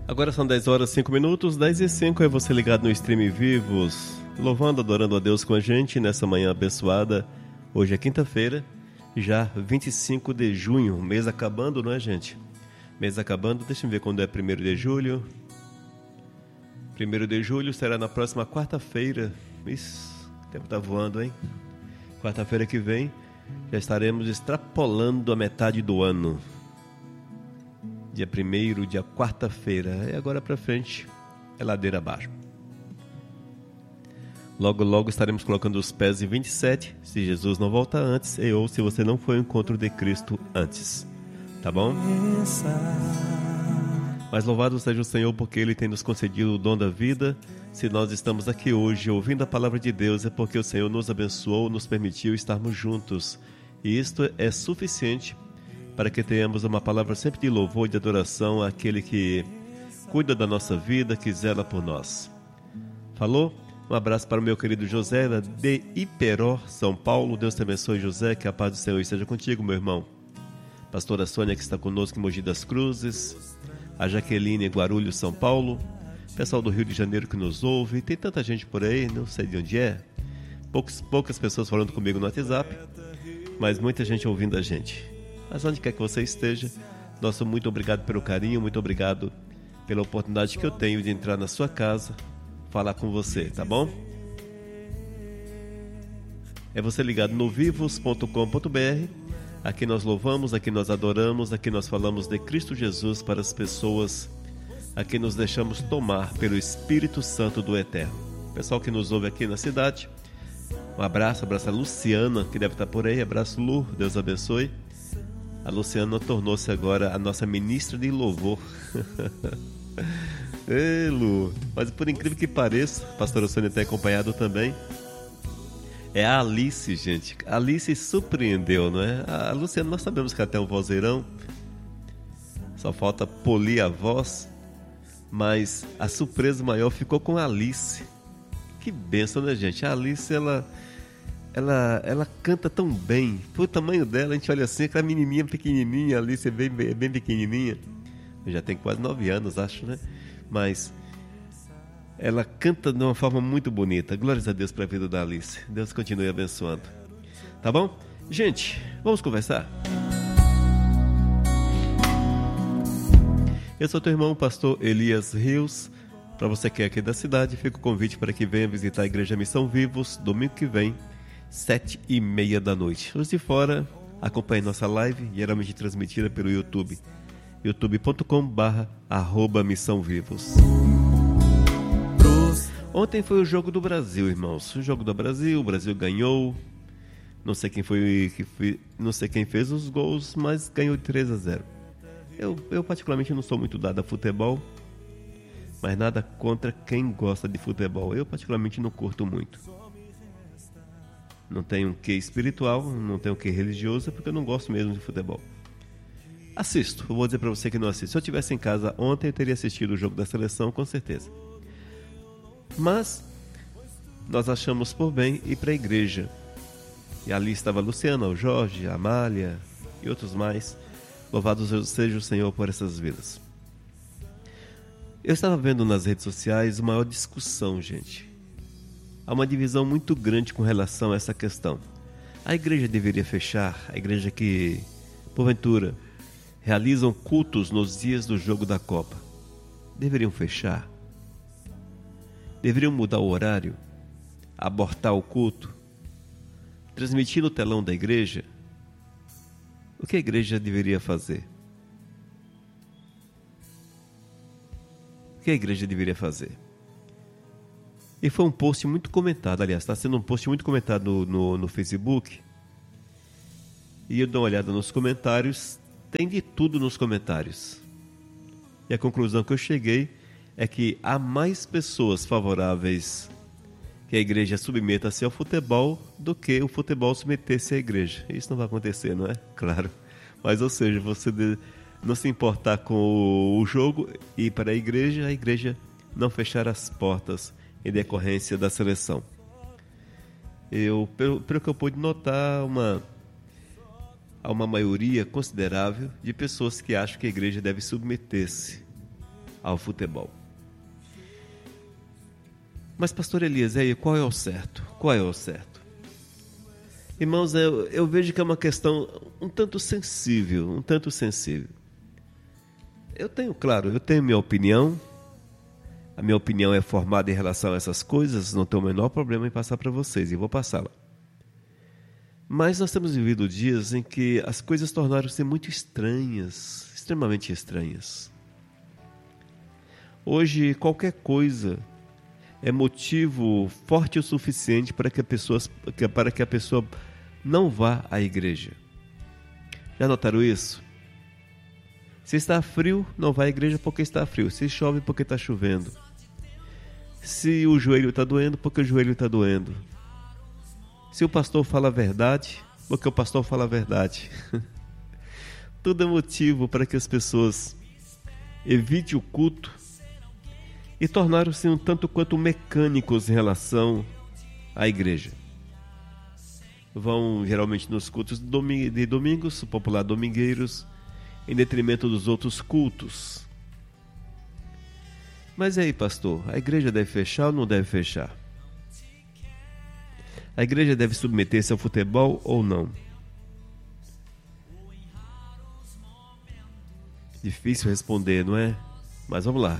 Agora são 10 horas e 5 minutos, 10 e 5 é você ligado no Stream Vivos, louvando, adorando a Deus com a gente nessa manhã abençoada. Hoje é quinta-feira, já 25 de junho, mês acabando, não é, gente? Mês acabando, deixa eu ver quando é 1º de julho. 1º de julho será na próxima quarta-feira. Isso, o tempo tá voando, hein? Quarta-feira que vem, já estaremos extrapolando a metade do ano. Dia 1º, dia quarta-feira. E agora pra frente, é ladeira abaixo. Logo, logo estaremos colocando os pés em 27, se Jesus não volta antes, ou se você não foi ao encontro de Cristo antes. Tá bom? Mas louvado seja o Senhor, porque Ele tem nos concedido o dom da vida. Se nós estamos aqui hoje ouvindo a palavra de Deus, é porque o Senhor nos abençoou, nos permitiu estarmos juntos. E isto é suficiente para que tenhamos uma palavra sempre de louvor e de adoração àquele que cuida da nossa vida, que zela por nós. Falou? Um abraço para o meu querido José, de Iperó, São Paulo. Deus te abençoe, José, que a paz do Senhor esteja contigo, meu irmão. Pastora Sônia, que está conosco em Mogi das Cruzes. A Jaqueline, em Guarulhos, São Paulo. Pessoal do Rio de Janeiro que nos ouve. Tem tanta gente por aí, não sei de onde é. Poucas pessoas falando comigo no WhatsApp, mas muita gente ouvindo a gente. Mas onde quer que você esteja, nosso muito obrigado pelo carinho, muito obrigado pela oportunidade que eu tenho de entrar na sua casa, falar com você, tá bom? É você ligado no vivos.com.br. Aqui nós louvamos, aqui nós adoramos, aqui nós falamos de Cristo Jesus para as pessoas, aqui nos deixamos tomar pelo Espírito Santo do Eterno. Pessoal que nos ouve aqui na cidade, um abraço a Luciana, que deve estar por aí. Abraço, Lu, Deus abençoe. A Luciana tornou-se agora a nossa ministra de louvor. Ei, Lu, mas por incrível que pareça, a pastora Sônia tem acompanhado também. É a Alice, gente. A Alice surpreendeu, não é? A Luciana, nós sabemos que ela tem um vozeirão, só falta polir a voz, mas a surpresa maior ficou com a Alice. Que bênção, né, gente? A Alice, ela canta tão bem. Pro tamanho dela, a gente olha assim, aquela menininha pequenininha, a Alice é bem pequenininha. Já tem quase 9 anos, acho, né? Mas ela canta de uma forma muito bonita. Glórias a Deus pela vida da Alice. Deus continue abençoando. Tá bom? Gente, vamos conversar? Eu sou teu irmão, pastor Elias Rios. Para você que é aqui da cidade, fica o convite para que venha visitar a Igreja Missão Vivos, domingo que vem, 7h30 da noite. Os de fora, acompanhe nossa live, geralmente transmitida pelo YouTube, youtube.com/missãovivos. Ontem foi o jogo do Brasil, irmãos. O jogo do Brasil, o Brasil ganhou. Não sei quem não sei quem fez os gols, mas ganhou de 3-0. Eu particularmente não sou muito dado a futebol, mas nada contra quem gosta de futebol. Eu particularmente não curto muito. Não tenho um quê espiritual, não tenho um quê religioso, porque eu não gosto mesmo de futebol. Assisto, eu vou dizer pra você que não assisto. Se eu estivesse em casa ontem, eu teria assistido o jogo da seleção, com certeza. Mas nós achamos por bem ir para a igreja. E ali estava a Luciana, o Jorge, a Amália e outros mais. Louvado seja o Senhor por essas vidas. Eu estava vendo nas redes sociais uma maior discussão, gente. Há uma divisão muito grande com relação a essa questão. A igreja deveria fechar? A igreja que, porventura, realizam cultos nos dias do jogo da Copa, deveriam fechar? Deveriam mudar o horário? Abortar o culto? Transmitir no telão da igreja? O que a igreja deveria fazer? O que a igreja deveria fazer? E foi um post muito comentado, aliás, está sendo um post muito comentado no Facebook. E eu dou uma olhada nos comentários, tem de tudo nos comentários. E a conclusão que eu cheguei é que há mais pessoas favoráveis que a igreja submeta-se ao futebol do que o futebol submeter-se à igreja. Isso não vai acontecer, não é? Claro. Mas, ou seja, você não se importar com o jogo e ir para a igreja não fechar as portas em decorrência da seleção. Pelo que eu pude notar, há uma maioria considerável de pessoas que acham que a igreja deve submeter-se ao futebol. Mas, pastor Elias, e aí, qual é o certo? Qual é o certo? Irmãos, eu vejo que é uma questão um tanto sensível. Eu tenho minha opinião. A minha opinião é formada em relação a essas coisas, não tenho o menor problema em passar para vocês, e vou passá-la. Mas nós temos vivido dias em que as coisas tornaram-se muito estranhas, extremamente estranhas. Hoje, qualquer coisa é motivo forte o suficiente para que a pessoa não vá à igreja. Já notaram isso? Se está frio, não vai à igreja porque está frio. Se chove, porque está chovendo. Se o joelho está doendo, porque o joelho está doendo. Se o pastor fala a verdade, porque o pastor fala a verdade. Tudo é motivo para que as pessoas evitem o culto e tornaram-se um tanto quanto mecânicos em relação à igreja. Vão geralmente nos cultos de domingos, o popular domingueiros, em detrimento dos outros cultos. Mas aí, pastor, a igreja deve fechar ou não deve fechar? A igreja deve submeter-se ao futebol ou não? Difícil responder, não é? Mas vamos lá.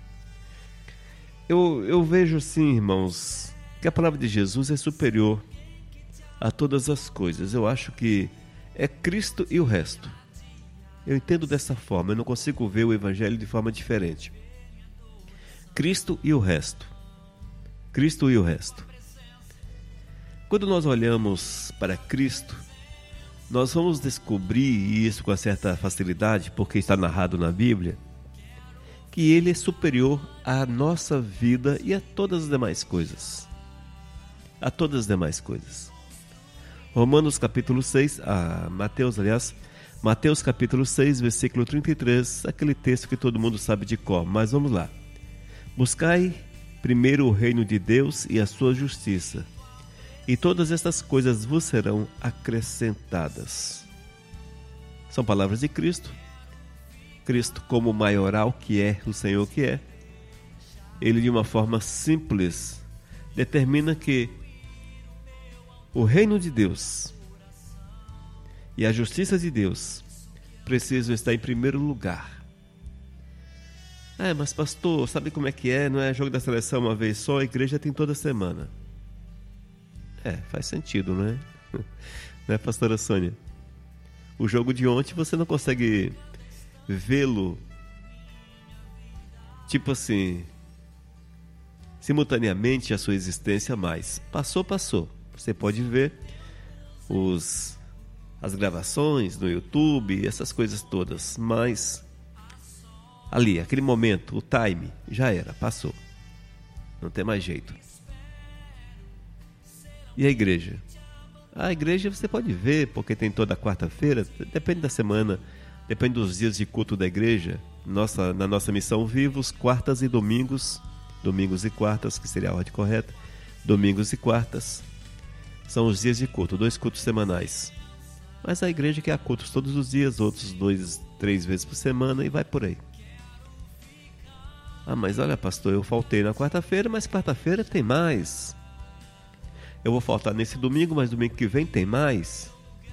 Eu vejo assim, irmãos, que a palavra de Jesus é superior a todas as coisas. Eu acho que é Cristo e o resto. Eu entendo dessa forma, eu não consigo ver o Evangelho de forma diferente. Cristo e o resto. Cristo e o resto. Quando nós olhamos para Cristo, nós vamos descobrir, e isso com certa facilidade, porque está narrado na Bíblia, que Ele é superior à nossa vida e a todas as demais coisas. A todas as demais coisas. Romanos capítulo 6, Mateus capítulo 6, versículo 33, aquele texto que todo mundo sabe de cor, mas vamos lá. Buscai primeiro o reino de Deus e a sua justiça, e todas estas coisas vos serão acrescentadas. São palavras de Cristo. Cristo, como maioral que é, o Senhor que é, Ele de uma forma simples determina que o reino de Deus e a justiça de Deus precisam estar em primeiro lugar. Mas pastor, sabe como é que é? Não é jogo da seleção uma vez só, a igreja tem toda semana. Faz sentido, não é? Não é, pastora Sônia? O jogo de ontem você não consegue vê-lo, tipo assim, simultaneamente a sua existência mais. Passou. Você pode ver as gravações no YouTube, essas coisas todas, mas ali, aquele momento, o time, já era, passou. Não tem mais jeito. E a igreja? A igreja você pode ver, porque tem toda quarta-feira, depende da semana, depende dos dias de culto da igreja. Na nossa missão Vivos, quartas e domingos e quartas, que seria a ordem correta, domingos e quartas, são os dias de culto, 2 cultos semanais. Mas a igreja quer cultos todos os dias, outros 2, 3 vezes por semana e vai por aí. Mas olha, pastor, eu faltei na quarta-feira, mas quarta-feira tem mais. Eu vou faltar nesse domingo, mas domingo que vem tem mais.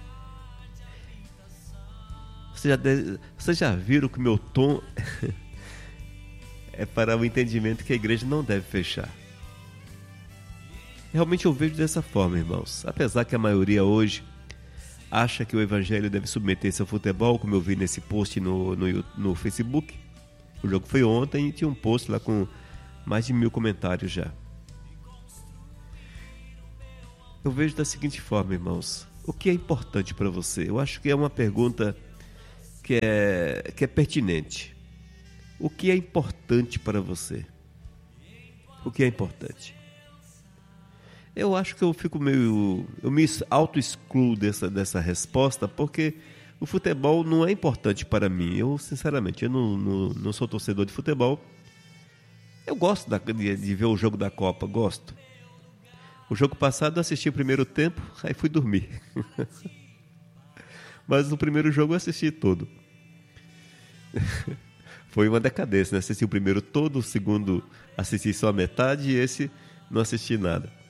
Vocês já viram que o meu tom é para o entendimento que a igreja não deve fechar. Realmente eu vejo dessa forma, irmãos. Apesar que a maioria hoje acha que o evangelho deve submeter-se ao futebol, como eu vi nesse post no Facebook. O jogo foi ontem e tinha um post lá com mais de 1000 comentários já. Eu vejo da seguinte forma, irmãos. O que é importante para você? Eu acho que é uma pergunta que é pertinente. O que é importante para você? O que é importante? Eu acho que eu me auto-excluo dessa resposta, porque o futebol não é importante para mim. Eu, sinceramente, eu não sou torcedor de futebol. Eu gosto de ver o jogo da Copa, gosto. O jogo passado eu assisti o primeiro tempo, aí fui dormir. Mas no primeiro jogo eu assisti todo. Foi uma decadência, né? Assisti o primeiro todo, o segundo assisti só a metade e esse não assisti nada.